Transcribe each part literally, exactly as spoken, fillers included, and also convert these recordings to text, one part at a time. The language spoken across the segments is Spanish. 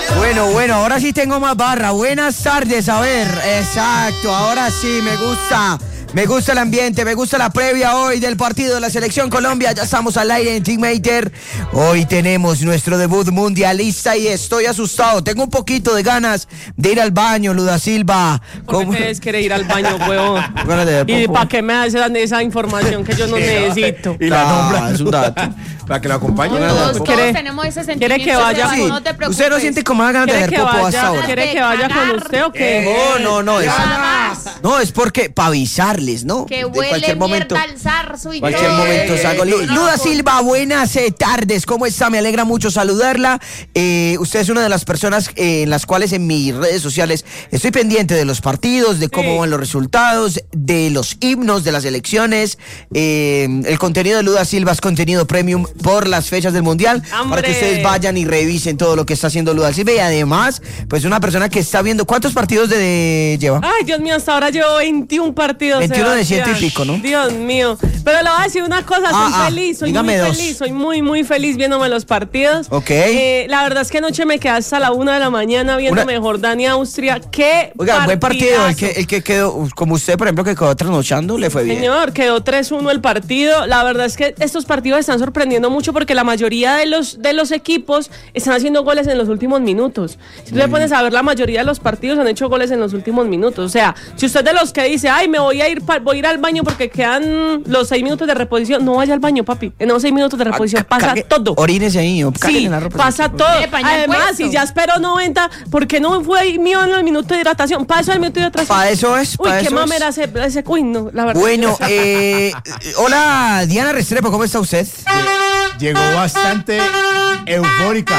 Bueno, bueno, ahora sí tengo más barra. Buenas tardes, a ver, exacto, ahora sí, me gusta. Me gusta el ambiente, me gusta la previa hoy del partido de la Selección Colombia. Ya estamos al aire en Teammater. Hoy tenemos nuestro debut mundialista y estoy asustado. Tengo un poquito de ganas de ir al baño, Luda Silva. ¿Por qué ustedes quieren ir al baño, huevón? ¿Y para qué me dan esa información que yo no necesito? Y la nombra. Ah, es un dato. Para que lo acompañe. No, todos, todos ¿Quiere, tenemos ese sentimiento. ¿Quiere que vaya? Sí. No te preocupes. ¿Usted no siente como ganas de ¿Quiere ver que popo hasta vaya, ahora? ¿quiere que vaya con usted o qué? No, no, no. Es, no, es porque para avisarles, ¿no? Que De huele cualquier momento, mierda al zarzo y cualquier todo. momento salgo. Eh, Luda no, Silva, buenas eh, tardes. ¿Cómo está? Me alegra mucho saludarla. Eh, usted es una de las personas eh, en las cuales en mis redes sociales estoy pendiente de los partidos, de cómo Sí. van los resultados, de los himnos de las elecciones. Eh, el contenido de Luda Silva es contenido premium por las fechas del Mundial. ¡Hombre! Para que ustedes vayan y revisen todo lo que está haciendo Luda Silva. Y además, pues una persona que está viendo. ¿Cuántos partidos de, de lleva? Ay, Dios mío, hasta ahora llevo veintiún partidos. veintiuno de Sebastián. ciento y pico, ¿no? Dios mío. Pero le voy a decir una cosa, soy Ah, ah, feliz, soy dígame muy dos. feliz, soy muy, muy feliz viéndome los partidos. Ok. Eh, la verdad es que anoche me quedé hasta la una de la mañana viendo Una- Jordania-Austria. ¡Qué Oiga, buen partido. El partidazo! que, el que quedó, como usted, por ejemplo, que quedó trasnochando, le fue bien. Señor, quedó tres uno el partido. La verdad es que estos partidos están sorprendiendo mucho porque la mayoría de los, de los equipos están haciendo goles en los últimos minutos. Si tú te pones a ver, la mayoría de los partidos han hecho goles en los últimos minutos. O sea, si usted es de los que dice, ay, me voy a ir pa- voy a ir al baño porque quedan los seis minutos de reposición, no vaya al baño, papi. En los seis minutos de reposición Ah, pasa cague- todo. Orínese ahí o cáguele Sí, en la ropa. pasa todo. Tiene pañal Además, puesto. si ya esperó noventa, ¿por qué no fue mío en el minuto de hidratación? Para eso el minuto de hidratación. Para eso es, Uy, para qué eso mamera es. ese, ese uy, no, la verdad. Bueno, eh, hola, Diana Restrepo, ¿cómo está usted? Llegó bastante eufórica.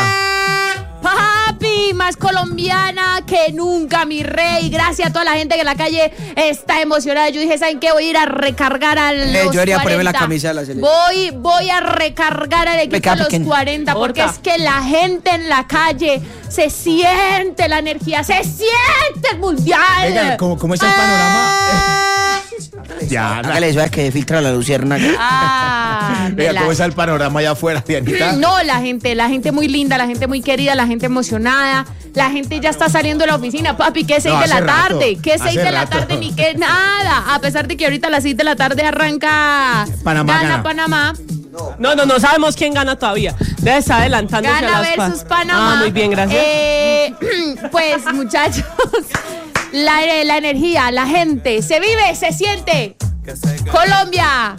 Papi, más colombiana que nunca, mi rey. Gracias a toda la gente que en la calle está emocionada. Yo dije, ¿saben qué? Voy a ir a recargar a los Eh, yo iría a ponerme la cuarenta. camisa de la selección. Voy, voy a recargar al equipo queda a los pequeño. cuarenta, porque Porta. es que la gente en la calle se siente la energía, se siente el mundial. Venga, ¿cómo, cómo está el panorama? Ya, Hágale eso, es que filtra la luciérnaga. Ah, me Venga, la- ¿cómo está el panorama allá afuera, Dianita? No, la gente, la gente muy linda, la gente muy querida, la gente emocionada. La gente ya está saliendo de la oficina, papi, que seis No, de la hace rato, tarde, que seis hace de la rato. tarde, ni que nada. A pesar de que ahorita a las seis de la tarde arranca Panamá gana, gana. Panamá. No, no, no sabemos quién gana todavía. Debe estar adelantándose Gana a las pa- versus Panamá. Ah, muy bien, gracias. Eh, pues, muchachos, la, la energía, la gente, se vive, se siente. Colombia.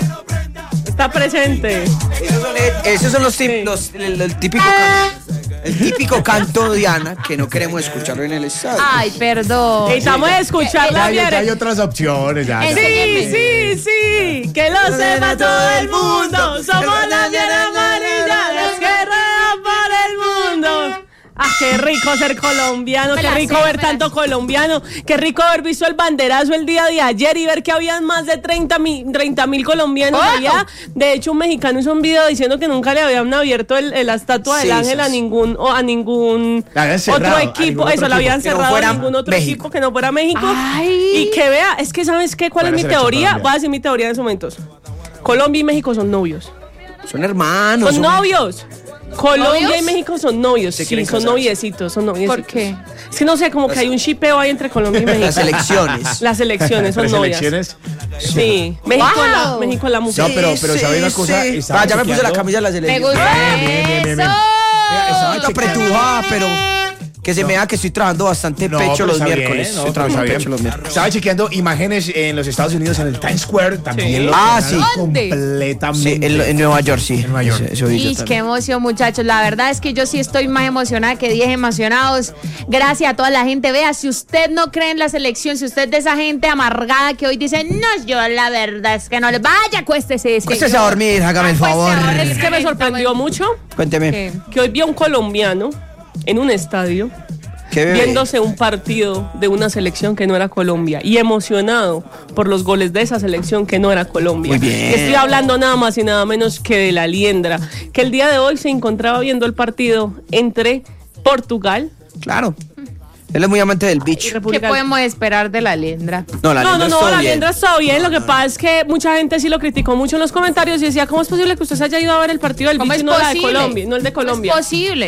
Está presente. Esos son, eh, esos son los, tip- los- el, el típico canto, el típico canto, Diana, que no queremos escucharlo en el estadio. Ay, perdón. Necesitamos escuchar Ya la hay, ya hay vieja. otras opciones. Ya, ya. Sí, sí, sí. Que lo sepa todo el mundo. Somos la fiera amarilla. Los que ruedan por el mundo. Ah, qué rico ser colombiano, Me qué la rico sé, ver me la tanto sé. colombiano, qué rico haber visto el banderazo el día de ayer y ver que habían más de treinta mil colombianos ¡Oh! allá. De hecho, un mexicano hizo un video diciendo que nunca le habían abierto el, el- la estatua Sí, del ángel sí, a sí. ningún o a ningún La habían cerrado, otro a equipo, ningún otro eso, la habían equipo. Que no cerrado a fuera ningún otro México. equipo que no fuera México. Ay. Y que vea, es que ¿sabes qué? ¿Cuál Buena es mi selección teoría? Colombia. Voy a decir mi teoría en esos momentos. Colombia y México son novios. Son hermanos. Son novios. Colombia ¿Novios? y México son novios. ¿Se Sí, quieren son casar? noviecitos, son noviecitos. ¿Por qué? Es que no sé, como que hay un shipeo ahí entre Colombia y México. Las elecciones. Las elecciones son ¿Tres novias. elecciones? Sí. México, Wow. la, México la mujer. No, pero, pero ¿sabe una cosa? Sí. Estaba Ah, ya me puse la chequeando. camisa de la Me selección. gusta Bien, bien, bien, bien, bien. eso. Mira, estaba Está chequeando. apretujada, pero que se me vea que estoy trabajando bastante No, pecho pero los está bien, miércoles. no, estoy pero trabajando está pecho bien. los miércoles. Estaba chequeando imágenes en los Estados Unidos, en el Times Square, también Sí. lo Ah, llenaron sí. ¿Dónde? Sí, completamente. en, en Nueva York, sí. En Nueva York. Eso- eso vi yo Y qué también. emoción, muchachos. La verdad es que yo sí estoy más emocionada que diez emocionados. Gracias a toda la gente. Vea, si usted no cree en la selección, si usted es de esa gente amargada que hoy dice, no, yo la verdad es que no le vaya, acuéstese. es que Acuéstese yo- a dormir, hágame el Acuéstese a favor. dormir. Es que me sorprendió mucho Cuénteme. ¿Qué? que hoy vi a un colombiano en un estadio ¿Qué bebé? viéndose un partido de una selección que no era Colombia y emocionado por los goles de esa selección que no era Colombia. Muy bien. Estoy hablando nada más y nada menos que de la Liendra, que el día de hoy se encontraba viendo el partido entre Portugal Claro. Él es muy amante del y beach. ¿Qué República. podemos esperar de la Liendra? No, la No, no, Liendra no, estuvo la bien. Liendra está bien. Lo que pasa es que mucha gente sí lo criticó mucho en los comentarios y decía, ¿cómo es posible que usted se haya ido a ver el partido del ¿Cómo beach es y no la de posible? Colombia? No el de Colombia. ¿Cómo es posible?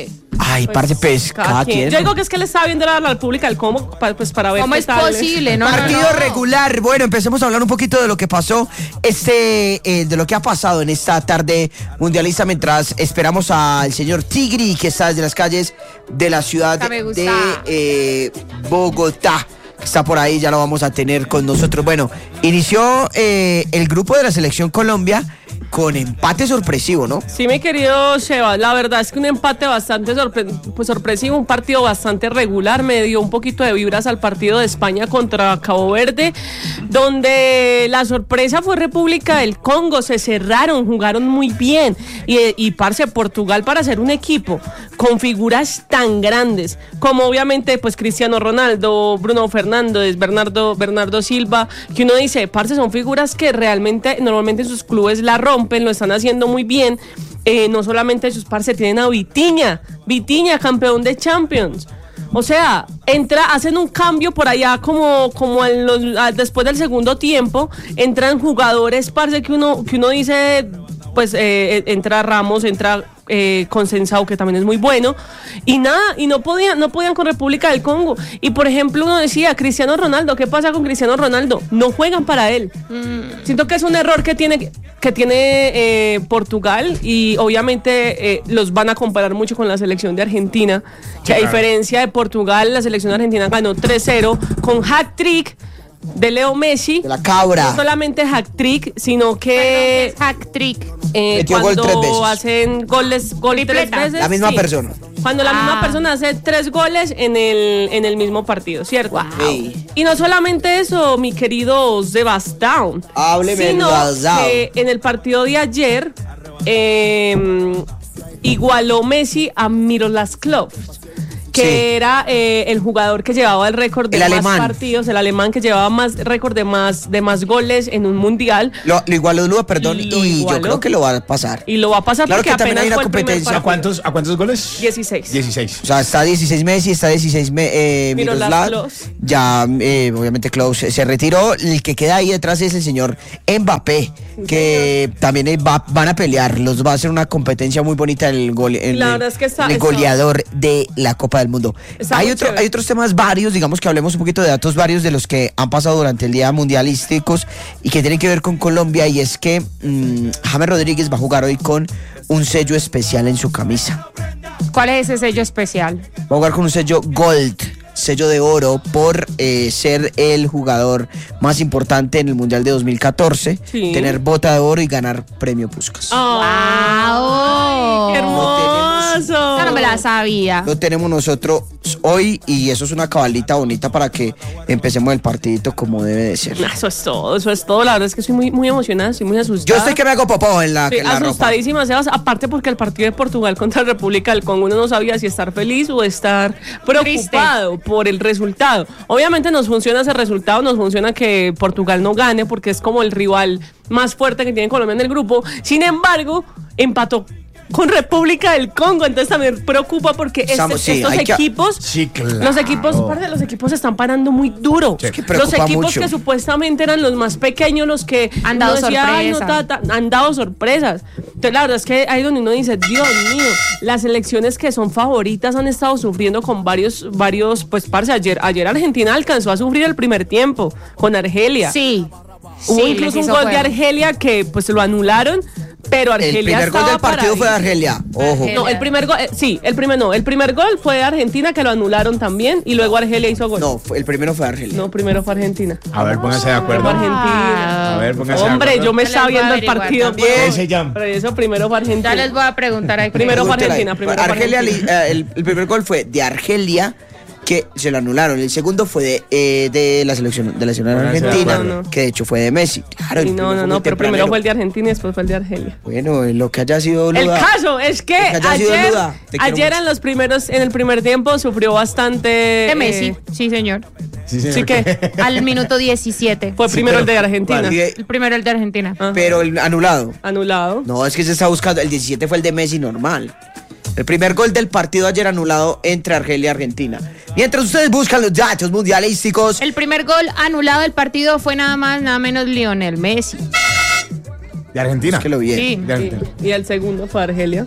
Ay, Pues, parce, pues, cada cada quien. quien. Yo digo que es que le estaba viendo la, la República del Congo pa- pues para ver ¿Cómo qué es tal posible? No, no, Partido no. regular. Bueno, empecemos a hablar un poquito de lo que pasó, este, eh, de lo que ha pasado en esta tarde mundialista, mientras esperamos al señor Tigri, que está desde las calles de la ciudad Esta me gusta. de eh, Bogotá. Está por ahí, ya lo vamos a tener con nosotros. Bueno, inició eh, el grupo de la Selección Colombia con empate sorpresivo, ¿no? Sí, mi querido Sheva, la verdad es que un empate bastante sorpre- pues sorpresivo, un partido bastante regular, me dio un poquito de vibras al partido de España contra Cabo Verde, donde la sorpresa fue República del Congo, se cerraron, jugaron muy bien, y, y parce, Portugal para ser un equipo con figuras tan grandes, como obviamente pues Cristiano Ronaldo, Bruno Fernández, Bernardo, Bernardo Silva, que uno dice, parce, son figuras que realmente normalmente en sus clubes la rompen, lo están haciendo muy bien. Eh, no solamente sus parce, tienen a Vitinha, Vitinha, campeón de Champions. O sea, entra, hacen un cambio por allá como, como en los, a- después del segundo tiempo, entran jugadores, parce, que uno, que uno dice, pues eh, entra Ramos, entra eh, Consensao, que también es muy bueno, y nada, y no podían, no podían con República del Congo. Y por ejemplo, uno decía, Cristiano Ronaldo, ¿qué pasa con Cristiano Ronaldo? No juegan para él. Siento que es un error que tiene, que tiene eh, Portugal, y obviamente eh, los van a comparar mucho con la selección de Argentina, que a diferencia de Portugal, la selección de Argentina ganó tres cero con hat-trick de Leo Messi. De la cabra. No solamente hat-trick, sino que Es hack trick. eh, Metió gol cuando tres veces. hacen goles, gol tres Tripleta. veces. La misma sí. persona. Cuando la Ah. misma persona hace tres goles en el, en el mismo partido, ¿cierto? Sí. Y no solamente eso, mi querido Sebastián. Hábleme, sino Sebastián. que en el partido de ayer eh, igualó Messi a Miroslav Klose, que Sí. era eh, el jugador que llevaba el récord de El más alemán. partidos, el alemán que llevaba más récord de más, de más goles en un mundial. Lo, lo igualó Lua, perdón, Lo y yo igualó. creo que lo va a pasar. Y lo va a pasar Claro porque que también apenas hay una fue el primer competencia. partido. ¿A cuántos, ¿A cuántos goles? dieciséis. dieciséis. O sea, está dieciséis Messi, está dieciséis me, eh, Miroslav Miroslav. Klose. Ya, eh, obviamente, Klose se retiró. El que queda ahí detrás es el señor Mbappé, que también eh, va- van a pelear. Los va a hacer una competencia muy bonita en el, gole- en La el- verdad es que está- en el está- goleador de la Copa del Mundo. Está Hay, muy otro, chévere. hay otros temas varios, digamos que hablemos un poquito de datos varios de los que han pasado durante el día mundialísticos y que tienen que ver con Colombia, y es que mm, James Rodríguez va a jugar hoy con un sello especial en su camisa. ¿Cuál es ese sello especial? Va a jugar con un sello Gold, sello de oro, por eh, ser el jugador más importante en el Mundial de dos mil catorce, Sí. tener bota de oro y ganar premio Puskás. ¡Ay, qué hermoso! Esa no me la sabía. Lo tenemos nosotros hoy, y eso es una cabalita bonita para que empecemos el partidito como debe de ser. Eso es todo, eso es todo. La verdad es que estoy muy, muy emocionada, estoy muy asustada. Yo estoy que me hago popó en la, Sí, en la ropa. asustadísima, Sebas, aparte porque el partido de Portugal contra República del Congo uno no sabía si estar feliz o estar preocupado por el resultado. Obviamente nos funciona ese resultado, nos funciona que Portugal no gane porque es como el rival más fuerte que tiene Colombia en el grupo. Sin embargo, empató con República del Congo, entonces también preocupa porque este- Estamos- sí, estos hay que- equipos, Sí, claro. los equipos, parce, los equipos se están parando muy duro. Es que Los preocupa equipos mucho. que supuestamente eran los más pequeños, los que Han dado uno decía, "Ay, no, sorpresa". ta, ta", han dado sorpresas. Entonces la verdad es que ahí donde uno dice, Dios mío, las selecciones que son favoritas han estado sufriendo con varios, varios, pues parce, ayer, ayer Argentina alcanzó a sufrir el primer tiempo con Argelia. Sí. Hubo Sí, incluso les un hizo gol de juego. Argelia que pues lo anularon, pero Argelia El primer gol estaba del partido fue de paradísima. Argelia. Ojo. Argelia. No, el primer gol, eh, sí, el primer no, el primer gol fue de Argentina que lo anularon también y luego Argelia hizo gol. No, fue- el primero fue de Argelia. No, primero fue Argentina. A ver, pónganse de Primero acuerdo. fue Argentina. A ver, pónganse de Hombre, acuerdo. yo me Ya estaba les voy a viendo el averiguar partido. también. pero- Ese jam. Pero eso primero fue Argentina. Ya les voy a preguntar aquí. Primero fue Pregúntele ahí. Argentina, primero fue Argelia, Argentina. li- eh, el, el primer gol fue de Argelia, que se lo anularon. El segundo fue de, eh, de la selección de la selección Pónganse de argentina, acuerdo. que de hecho fue de Messi. Claro, el Y primero no, no, fue no, muy pero primero tempranero. fue el de Argentina y después fue el de Argelia. Bueno, en lo que haya sido El Luda. caso es que Lo que haya sido ayer, Luda, te quiero ayer mucho. en los primeros, en el primer tiempo sufrió bastante. De Messi. eh, Sí, señor. Sí, señor. sí que Al minuto diecisiete. fue primero pero- el de Argentina. Y de- El primero el de Argentina. Ah, Pero el anulado. anulado. No, es que se está buscando. El diecisiete fue el de Messi normal. El primer gol del partido ayer anulado entre Argelia y Argentina. Mientras ustedes buscan los datos mundialísticos, El primer gol anulado del partido fue nada más, nada menos Lionel Messi. De Argentina. que lo vi. Sí. De Argentina. Y el segundo fue Argelia.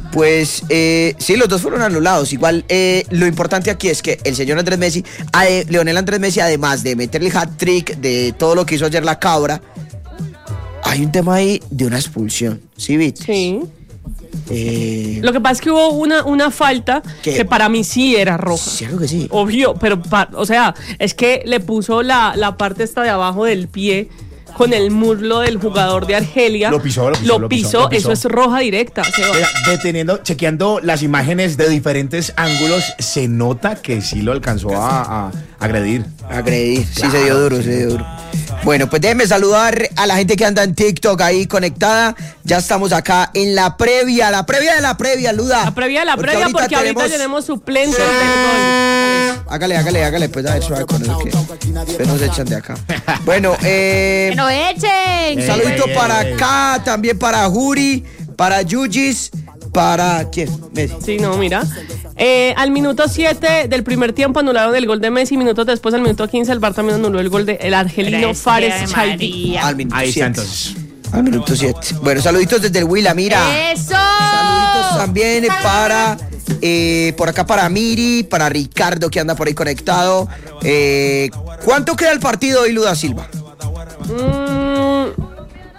Pues eh, sí, los dos fueron anulados. Igual eh, lo importante aquí es que el señor Andrés Messi, ade, Leonel Andrés Messi, además de meterle el hat-trick de todo lo que hizo ayer la cabra, hay un tema ahí de una expulsión. ¿Sí, viste? Sí. Eh, Lo que pasa es que hubo una, una falta ¿Qué? que para mí sí era roja. Cierto que sí. Obvio, pero, pa- o sea, es que le puso la, la parte esta de abajo del pie con el muslo del jugador de Argelia. Lo pisó, lo pisó, Lo lo pisó, pisó, lo pisó. eso es roja directa. Seba. Oiga, deteniendo, chequeando las imágenes de diferentes ángulos, se nota que sí lo alcanzó a, a agredir. Agredir, sí Claro, se dio duro, sí. se dio duro. Bueno, pues déjenme saludar a la gente que anda en TikTok ahí conectada. Ya estamos acá en la previa, la previa de la previa, Luda. La previa de la previa, porque ahorita tenemos suplentes del gol. Hágale, hágale, hágale, pues a ver, suave con eso que después nos echan de acá. Bueno, eh... ¡Que no echen! Un saludito Ey, ey, para ey. acá, también para Juri, para Yujis, para... ¿Quién? Messi. Sí, no, mira. Eh, al minuto siete del primer tiempo anularon el gol de Messi. Minutos después, al minuto quince, el V A R también anuló el gol del argelino Gracias, Fares Chaidi. María. Al minuto Ahí está siete. entonces. Al minuto siete. Bueno, saluditos desde el Huila, mira. ¡Eso! Saluditos también para... eh, por acá para Miri, para Ricardo que anda por ahí conectado. Eh, ¿Cuánto queda el partido hoy, Luda Silva? Mm.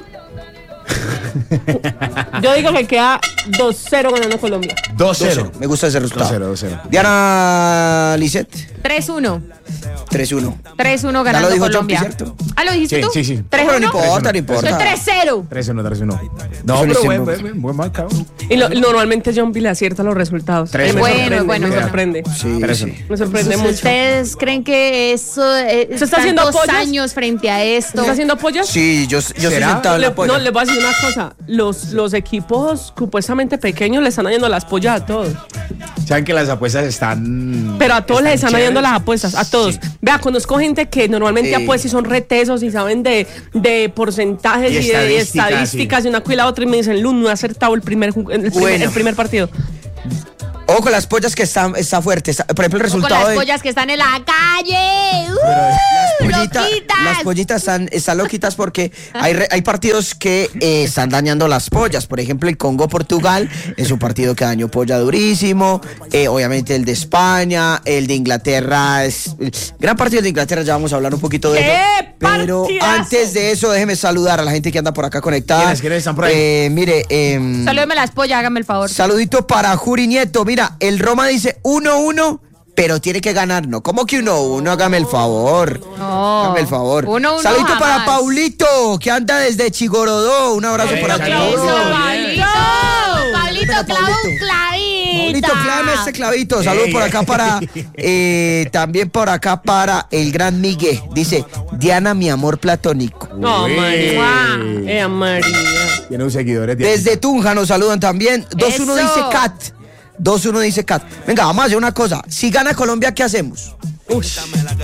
Yo digo que queda dos cero ganando Colombia. dos dos cero. cero. Me gusta ese resultado. dos cero, dos cero. Diana Lisset, tres uno. tres uno. tres uno Ya ganando lo dijo Colombia. Jumpy, ¿cierto? Ah, ¿lo dijiste Sí, tú? sí, sí. ¿tres No, pero no uno? importa, no importa. Soy tres cero. tres uno, tres uno. Eso No, no pero es buen, tiempo. buen, buen marcado. Y lo- normalmente John Bill acierta los resultados. Tres Eh, me bueno, sorprende, bueno, me bueno. sorprende. Sí, Tres sí. uno. Me sorprende mucho. ¿Ustedes creen que eso eh, ¿Se está haciendo tantos pollos? años frente a esto? ¿Estás haciendo pollas? Sí, yo, yo estoy ¿Será? sentado en Le- la polla. no, les voy a decir una cosa. Los, los equipos supuestamente pequeños le están dañando las pollas a todos. Saben que las apuestas están. Pero a todos les están dañando chéveres. las apuestas, a todos. Sí. Vea, conozco gente que normalmente Eh. apuesta y son retesos y saben de, de porcentajes Y y, de estadísticas, estadísticas sí. y una cosa y la otra y me dicen, Lun, no he acertado el primer, ju- el primer, Bueno. el primer partido. Ojo con las pollas que están, está fuerte. Está- por ejemplo, el O con resultado las de... pollas que están en la calle. ¡Uh! Pollita- ¡Loquitas! las pollitas están, están loquitas porque hay, re- hay partidos que eh, están dañando las pollas. Por ejemplo, el Congo-Portugal es un partido que dañó polla durísimo. Eh, obviamente el de España, el de Inglaterra es... Gran partido de Inglaterra, ya vamos a hablar un poquito de ¡Qué eso. Pero partidazo! antes de eso, déjeme saludar a la gente que anda por acá conectada. ¿Quiénes, quiénes están por ahí? Eh, mire, em, Salúdeme las pollas, hágame el favor. saludito para Juri Nieto. Mira, el Roma dice uno uno, pero tiene que ganar. No, ¿cómo que uno uno? Hágame el favor. No. Hágame el favor. Uno, uno Saludito jamás. para Paulito, que anda desde Chigorodó. Un abrazo Eh, por acá. saludos. Pablito, Pablito, Espera, clava un Pablito. clavito. Paulito, clávame este clavito. Saludos por acá para. eh, también por acá para el gran Miguel. Dice: Diana, mi amor platónico. No, Uy. María. Eh, María. Tiene un seguidores de Desde Tunja nos saludan también. dos uno Eso. dice Cat. dos uno dice Cat. Venga, vamos a hacer una cosa. Si gana Colombia, ¿qué hacemos? Ush.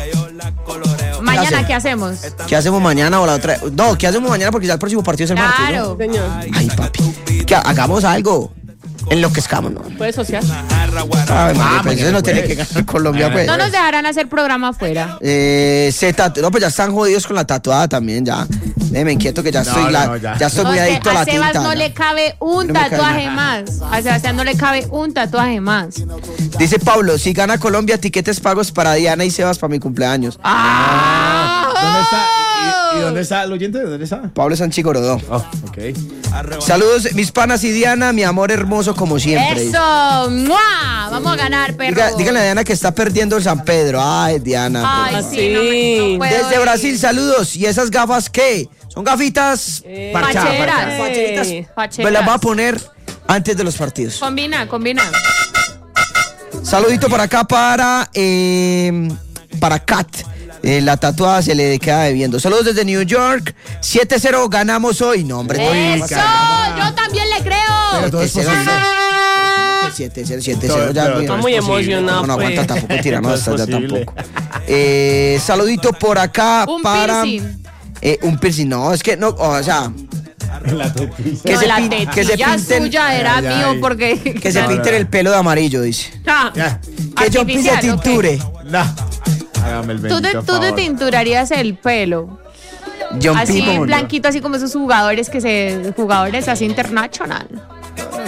Mañana, ¿Qué ¿qué hacemos? ¿Qué hacemos mañana o la otra? No, ¿qué hacemos mañana? Porque ya el próximo partido es el martes, ¿no? Claro. Señor, Ay, papi. Que hagamos algo. Enloquezcamos, ¿no? ¿puede asociar? Ay, madre, pues eso no tiene que ganar Colombia, pues. No nos dejarán hacer programa afuera. Eh, se tatu- no, pues ya están jodidos con la tatuada también, ya. Déjeme inquieto que ya No, estoy, no, la- no, ya. ya. estoy No, muy es que adicto a la a Sebas tinta. no ya. le cabe un No me cabe tatuaje nada. más. A Sebastián no le cabe un tatuaje más. Dice Pablo, si gana Colombia, tiquetes pagos para Diana y Sebas para mi cumpleaños. ¡Ah! ¿Dónde está? ¿Y, y dónde está el oyente? ¿Dónde está? Pablo Sánchez Gorodó. Oh, ok. Saludos, mis panas y Diana, mi amor hermoso como siempre. ¡Eso! ¡Mua! Vamos a ganar, perro. Diga- díganle a Diana que está perdiendo el San Pedro. Ay, Diana. Ay, por favor. sí, no, me- no puedo Desde ir. Brasil, saludos. ¿Y esas gafas qué? Son gafitas. Eh, Parchada, Facheras. parchada. Facheritas. eh, Facheras. Me las voy a poner antes de los partidos. Combina, combina. Saludito por acá para eh, para Kat. Eh, la tatuada se le queda debiendo. Saludos desde New York. siete cero ganamos hoy. No, hombre. ¡Eso! Yo también le creo. Pero todo es posible. siete cero, siete cero. Ya, Pero muy- Está todo muy es posible. emocionado, no, no aguanta pues. tampoco tirar, no, Todo es hasta ya posible. tampoco. Eh, saludito por acá Un para. piercing. Eh, un piercing, no, es que no, o sea, La tetilla. que no, se la pin- tetilla que se pinten- suya era Ay, mío ay. porque... que se No, pinten no. el pelo de amarillo, dice. Ah, Ya. Que yo pise Artificial, ¿o qué? tinture. No. Hágame el Tú te, bendito tú te favor. tinturarías el pelo. John Así Pipo. blanquito, así como esos jugadores que se... Jugadores así internacional.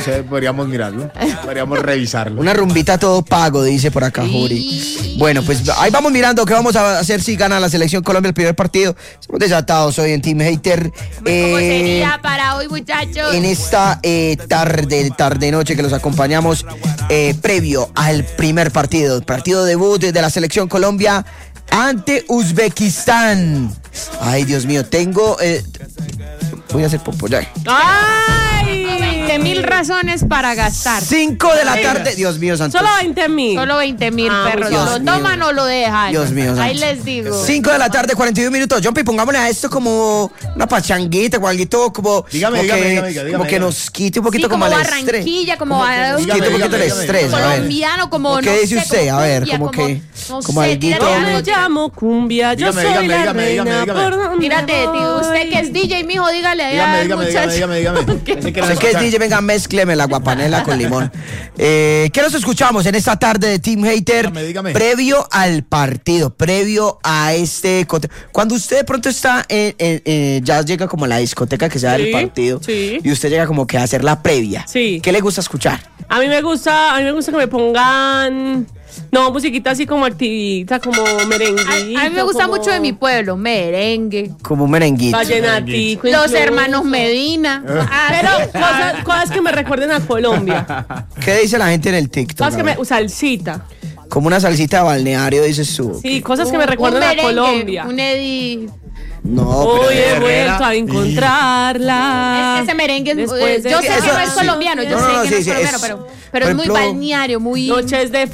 sé, podríamos mirarlo. Podríamos revisarlo. Una rumbita todo pago, dice por acá Juri. Bueno, pues ahí vamos mirando qué vamos a hacer si gana la selección Colombia el primer partido. Estamos desatados hoy en Team Hater. ¿Cómo Eh, sería para hoy, muchachos? en esta eh, tarde, tarde noche que los acompañamos eh, previo al primer partido, partido debut de la selección Colombia ante Uzbekistán. Ay, Dios mío, tengo eh, voy a hacer popo ya. ¡Ay! veinte mil razones para gastar. cinco de la tarde, Dios mío santo. Solo veinte mil. Solo veinte mil, Ah, perros. Dios ¿Lo mío. toman o lo dejan? Dios mío Ahí santo. les digo. cinco de la tarde, cuarenta y un minutos. Jumpy, pongámosle a esto como una pachanguita, como algo como, Dígame, como dígame, que, dígame, dígame, como que dígame. nos quite un Sí, poquito como como, el estrés. Barranquilla, como Nos a- quite un Dígame, poquito el dígame, estrés, a ver. colombiano, como ¿Qué no dice sé, usted? como A ver, cumbia, como que- no como sé, alguito- Yo tírate me algo. llamo Cumbia, yo Dígame, soy dígame, la dígame, reina. dígame, dígame. ¿por dónde Tírate, tío, voy? usted que es D J, mijo, dígale allá Dígame, al dígame, dígame, muchacho. dígame, dígame. Ese que Sé nos que es escucha. D J, venga, mézcleme la guapanela con limón. Eh, ¿Qué nos escuchamos en esta tarde de Team Hater? Dígame, dígame. Previo al partido, previo a este... cote- Cuando usted de pronto está en, en- en- ya llega como a la discoteca que se da el Sí, partido sí. y usted llega como que a hacer la previa. Sí. ¿Qué le gusta escuchar? A mí me gusta, a mí me gusta que me pongan, no, musiquita así como activita, como merenguito. A, a mí me gusta como mucho de mi pueblo, merengue, Como un merenguito. vallenatico. los incluso. hermanos Medina. Ah, Pero cosas, cosas que me recuerden a Colombia. ¿Qué dice la gente en el TikTok? Cosas que A me, ver. salsita. Como una salsita de balneario, dices tú. Sí, cosas que me un- recuerden un a merengue, Colombia. Un Eddie. No, Hoy he pero... vuelto a encontrarla. Es que ese merengue es, Después eh, de yo sé que eso- no es sí. colombiano, yo No, no, sé no, que sí, no es sí, colombiano, es- pero, por pero es muy ejemplo- balneario, muy... Noches de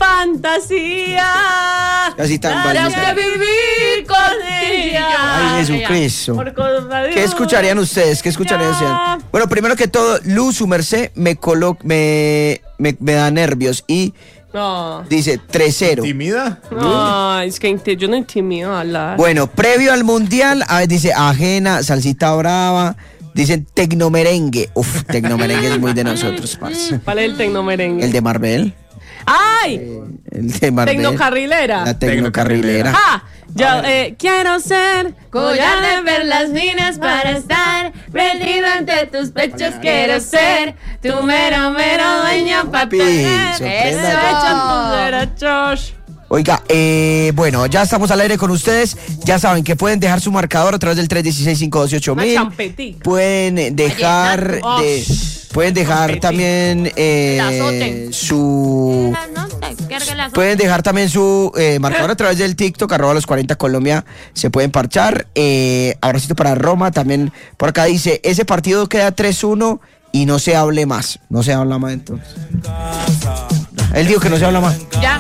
fantasía. Así tan Tendrás balneario. que vivir con ella. Ay, Jesucristo. Por cosa de ¿Qué Dios. escucharían ustedes? ¿Qué escucharían? Ya. Bueno, primero que todo, Luz, su merced, me, colo me, me, me da nervios y No. dice tres cero. ¿Tímida? No, es que inte- yo no intimido a hablar. Bueno, previo al mundial, a ver, dice ajena, salsita brava, dicen tecnomerengue. Uf, tecnomerengue es muy de nosotros, parce. ¿Cuál es el tecnomerengue? El de Marvel. ¡Ay! El de Marvel. Tecnocarrilera. La tecnocarrilera. ¡Ah! Yo eh, quiero ser collar de perlas finas para estar prendido ante tus pechos. Quiero ser tu mero, mero dueño para Papi, tener sorprenda. eso hecho en tus derechos. Oiga, eh, bueno, ya estamos al aire con ustedes. Ya saben que pueden dejar su marcador a través del tres uno seis, cinco uno ocho Una mil. champetica. Pueden dejar Vallenato. de, Oh. pueden dejar Champetica. también eh, La azoten. su No sé, carga la- pueden dejar también su eh, marcador a través del TikTok arroba los cuarenta Colombia, se pueden parchar. Eh, abracito para Roma también. Por acá dice, ese partido queda tres uno y no se hable más. No se habla más entonces. Él dijo que no se habla más. Ya.